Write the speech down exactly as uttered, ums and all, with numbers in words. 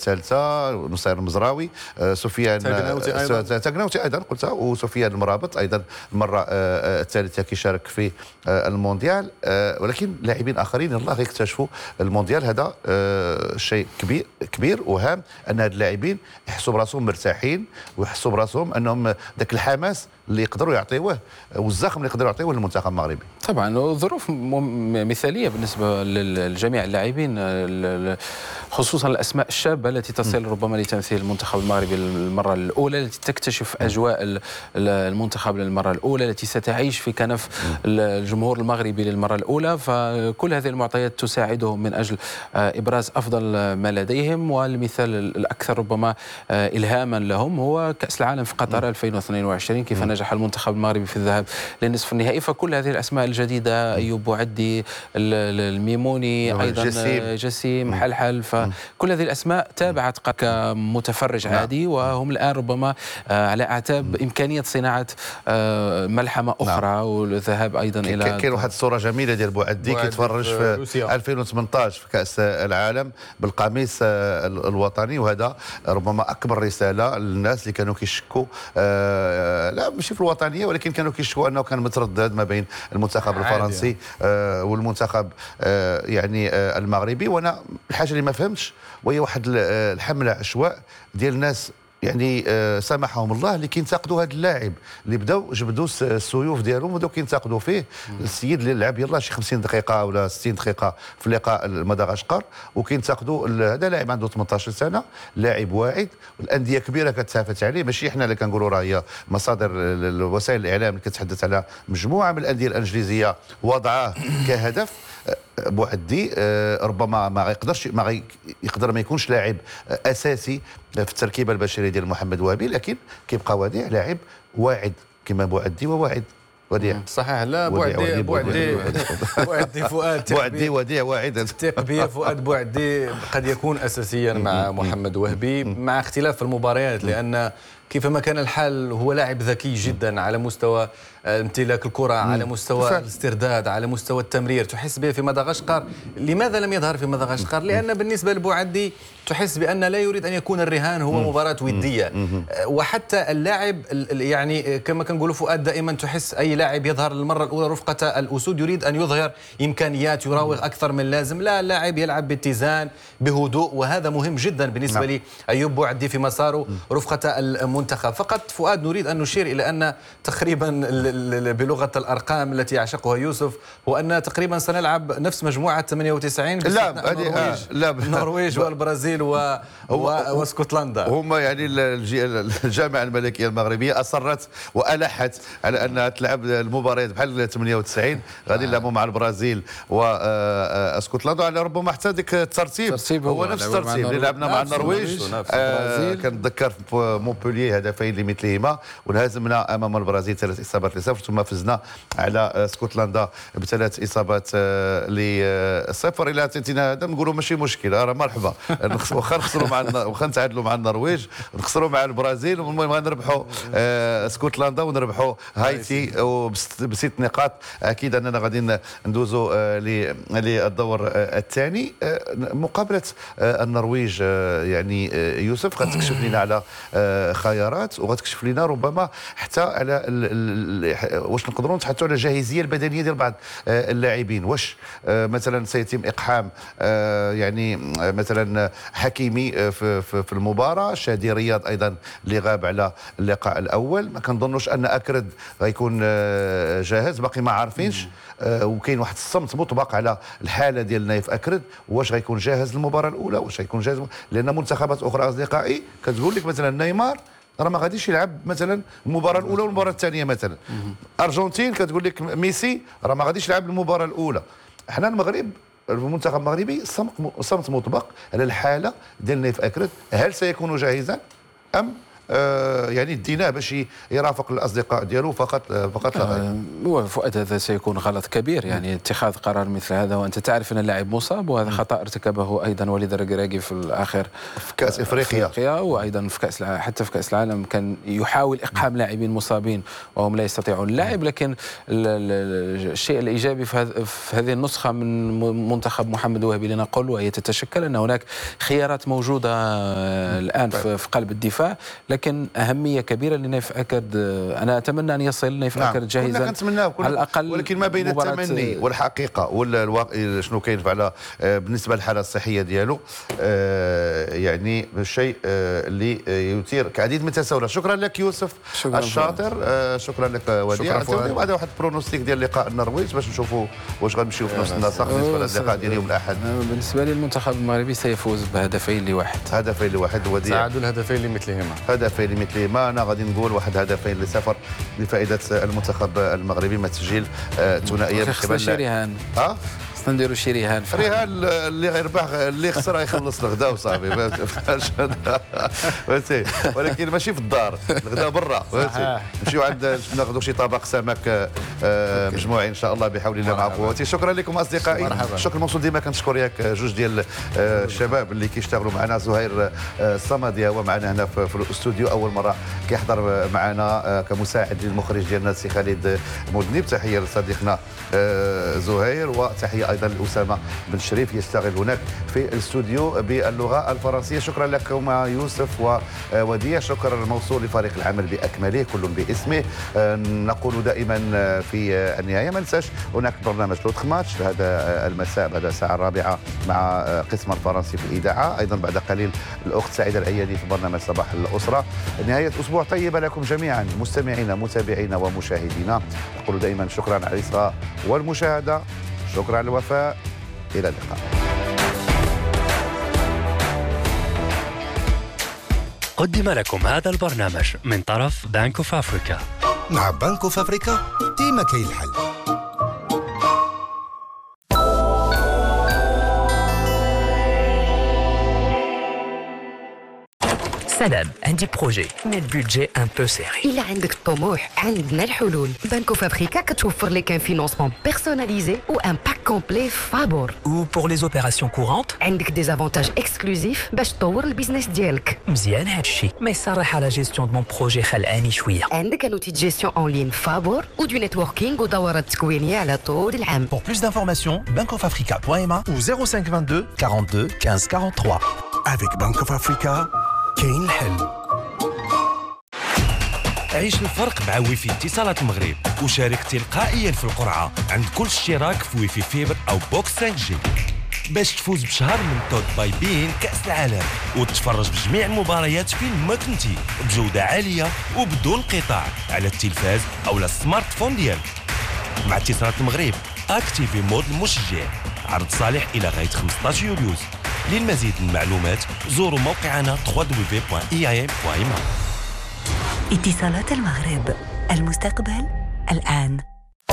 الثالثه نصير المزراوي، سفيان تاكناوتي ايضا قلتها، وسفيان المرابط ايضا المره الثالثه كيشارك في المونديال. ولكن لاعبين اخرين الله غيكتشفوا المونديال. هذا شيء كبير كبير وهام ان هاد اللاعبين يحسوا براسهم مرتاحين ويحسوا براسهم انهم ذاك الحماس اللي يقدروا يعطيوه والزخم اللي يقدروا يعطيوه للمنتخب المغربي. طبعا ظروف مثاليه بالنسبه للجميع اللاعبين، خصوصا الاسماء الشابه التي تصل ربما لتمثيل المنتخب المغربي للمره الاولى، التي تكتشف اجواء المنتخب للمره الاولى، التي ستعيش في كنف الجمهور المغربي للمره الاولى. فكل هذه المعطيات تساعدهم من اجل ابراز افضل ما لديهم. والمثال الاكثر ربما الهاما لهم هو كاس العالم في قطر ألفين واثنين وعشرين، كيف نجح المنتخب المغربي في الذهاب للنصف النهائي. فكل هذه الاسماء الجديده، ايوب بوعدي، الميموني، ايضا جسيم, جسيم حلحل، فكل هذه الاسماء تابعت كمتفرج عادي، وهم الان ربما على اعتاب امكانيه صناعه ملحمه اخرى والذهاب ايضا الى. كاين واحد الصوره جميله ديال بوعدي كيتفرج في ألفين وثمانطاش في كاس العالم بالقميص الوطني، وهذا ربما اكبر رساله للناس اللي كانوا كيشكوا لا ماشي في الوطنيه، ولكن كانوا كيشكوا انه كان متردد ما بين المنتخب الفرنسي آه والمنتخب آه يعني آه المغربي. وانا الحاجه اللي ما فهمتش وهي واحد الحمله عشواء ديال الناس يعني آه سامحهم الله اللي كينتقدوا هذا اللاعب اللي بداو جبدوا السيوف ديالهم وبداو كينتقدوا فيه. السيد اللي لعب يلاه شي خمسين دقيقه ولا ستين دقيقه في لقاء مدغشقر وكينتقدوا. هذا لاعب عنده ثمانطاش سنه، لاعب واعد، والانديه كبيره كتهافت عليه، ماشي حنا اللي كنقولوا راه هي مصادر وسائل الاعلام اللي كتحدث على مجموعه من الانديه الانجليزيه وضعاه كهدف. بوعدي ربما ما يقدرش ما يقدر ما يكونش لاعب اساسي في التركيبه البشريه ديال محمد وهبي، لكن كيبقى وديع لاعب واعد كما بوعدي وواعد وديع. صحيح. لا بوعدي بوعدي بوعدي فؤاد بوعدي وديع واعد. الثق بي فؤاد بوعدي قد يكون اساسيا مع محمد وهبي مع اختلاف المباريات، لان كيفما كان الحال هو لاعب ذكي جدا على مستوى امتلاك الكره، على مستوى الاسترداد، على مستوى التمرير. تحس به في مدغشقر. لماذا لم يظهر في مدغشقر؟ لان بالنسبه لبوعدي تحس بان لا يريد ان يكون الرهان هو مباراه وديه. وحتى اللاعب يعني كما كنقولوا فؤاد دائما تحس اي لاعب يظهر للمره الاولى رفقه الاسود يريد ان يظهر امكانيات، يراوغ اكثر من اللازم. لا، اللاعب يلعب باتزان بهدوء، وهذا مهم جدا بالنسبه لي ايوب بوعدي في مساره رفقه المنتخب. فقط فؤاد نريد ان نشير الى ان تقريبا بلغه الارقام التي يعشقها يوسف هو ان تقريبا سنلعب نفس مجموعه ثمانية وتسعين لا النرويج, آه لا النرويج والبرازيل و واسكتلندا. هم يعني الجامعه الملكيه المغربيه اصرت والحت على انها تلعب المباريات بحال ثمانية وتسعين، غادي نلعبوا مع البرازيل واسكتلندا على ربما حتى ديك الترتيب هو نفس الترتيب اللي لعبنا مع النرويج. آه كنتذكر في مونبولييه هدفين لمثلهما وانهزمنا امام البرازيل ثلاث اصابات لصفر، ثم فزنا على اسكتلندا بثلاث اصابات لصفر. الى تنتينا هذا نقولوا ماشي مشكل، راه مرحبا واخا نخسروا مع واخا نتعادلوا مع النرويج ونخسروا مع البرازيل، والمهم غنربحوا اسكتلندا ونربحوا هايتي بست نقاط. اكيد اننا غادي ندوزوا للدور الثاني. مقابله النرويج يعني يوسف غتكشف لنا على خيارات وغتكشف لنا ربما حتى على واش نقدروا نتحدثوا على الجاهزيه البدنيه ديال بعض اللاعبين. واش مثلا سيتم اقحام يعني مثلا حكيمي في في المباراه، شادي رياض ايضا اللي غاب على اللقاء الاول. ما كنظنوش ان اكرد غيكون جاهز، باقي ما عارفينش، وكاين واحد الصمت مطبق على الحاله ديال نايف اكرد، واش غيكون جاهز للمباراه الاولى، واش غيكون جاهز، لان منتخبات اخرى اصدقائي كتقول لك مثلا نيمار راه ما غاديش يلعب مثلا المباراه الاولى والمباراه الثانيه. مثلا ارجنتين كتقول لك ميسي راه ما غاديش يلعب المباراه الاولى. حنا المغرب المنتخب المغربي صمت مطبق على الحاله ديال نايف اكرد، هل سيكون جاهزا ام آه يعني ديناه باش يرافق الاصدقاء ديالو فقط فقط لا غير. هو فؤاد هذا سيكون غلط كبير، يعني اتخاذ قرار مثل هذا وانت تعرف ان اللاعب مصاب، وهذا خطا ارتكبه ايضا وليد الركراكي في الاخر في كاس افريقيا. افريقيا وايضا في كاس حتى في كاس العالم كان يحاول اقحام لاعبين مصابين وهم لا يستطيعون اللعب. لكن الشيء الايجابي في هذه النسخه من منتخب محمد وهبي لنقول وهي تتشكل ان هناك خيارات موجوده الان في قلب الدفاع، لكن اهميه كبيره لنايف اكد. انا اتمنى ان يصل نايف نعم. اكد جاهزا على الاقل، ولكن ما بين التمني والحقيقه والواقع شنو كاين على بالنسبه للحاله الصحيه ديالو آه يعني الشيء آه اللي يثير العديد من التساؤلات. شكرا لك يوسف شكرا الشاطر، آه شكرا لك وديع. وهذا واحد البرونوستيك ديال لقاء النرويج باش نشوفوا واش غنمشيو في نفس النسق بالنسبه للقاء ديال يوم الاحد. بالنسبه لي المنتخب المغربي سيفوز بهدفين لواحد. هدفين لواحد وديع. تعادل هدفين لمثلهما. هدفين لمثلهما. انا غادي نقول واحد هدفين لصفر لفائده المنتخب المغربي مع تسجيل ثنائيه خصنا شي رهان. ها خصنا نديروا شي رهان. رهان اللي غيربح اللي خسر يخلص الغداء وصافي فهمتي. ولكن ماشي في الدار، الغداء برا فهمتي. نمشيو عند ناخذوا شي طبق سمك مجموعي ان شاء الله بحول الله مع قوته. شكرا لكم اصدقائي. الشكر موصول ديما كنشكر ياك جوج ديال الشباب اللي كيشتغلوا معنا. زهير الصمدي هو معنا هنا في الاستوديو اول مره كيحضر معنا كمساعد للمخرج ديالنا السي خالد مذنب. تحيه لصديقنا زهير، وتحيه ايضا لاسامه بن شريف يشتغل هناك في الاستوديو باللغه الفرنسيه. شكرا لكم يوسف ووديع. شكر موصول لفريق العمل باكمله كل باسمه. نقول دائما في النهايه ما ننساش هناك برنامج لوتخ ماتش هذا المساء بعد الساعه الرابعه مع قسم الفرنسي في الاذاعه. ايضا بعد قليل الاخت سعيده العيادي في برنامج صباح الاسره. نهايه اسبوع طيبه لكم جميعا مستمعينا متابعينا ومشاهدينا. نقول دائما شكرا على الاصغاء والمشاهده، شكرا على الوفاء، الى اللقاء. قدم لكم هذا البرنامج من طرف بنك اوف افريكا. مع بنك اوف افريكا ديما كاين الحل. سلام، عندي بروجي مي البودجي ان بو سيري. إلا عندك الطموح عندنا الحلول. بنكو فابريكا كتوفر لك ان فينونسمون بيرسوناليزي و ان باك كومبلي فابور. و بور لي اوبيراسيون كورونت عندك دي زافونتاج اكسكلوزيف باش تطور البيزنس ديالك. مزيان هادشي، ما يصرح على جيستيون دو مون بروجي خلعاني شويه. عندك ان اوتي دو جيستيون اون لين فابور و دو نيتوركينغ ودورات تكوينيه على طول العام. Pour plus d'informations, bank of africa point m a ou zéro cinq vingt-deux quarante-deux quinze quarante-trois. Avec Bank of Africa كاين الحل. عيش الفرق مع ويفي اتصالات المغرب وشارك تلقائيا في القرعة عند كل اشتراك في ويفي فيبر أو بوكس خمسة جي باش تفوز بشهر من تود باي بين كأس العالم وتتفرج بجميع المباريات فين ما كنتي بجودة عالية وبدون انقطاع على التلفاز أو السمارت فون ديالك. مع اتصالات المغرب اكتيفي مود المشجع. عرض صالح إلى غاية خمسطاش يوليوز. للمزيد من المعلومات زوروا موقعنا دبليو دبليو دبليو بوان إي إيه إم بوان إم. اتصالات المغرب، المستقبل الآن.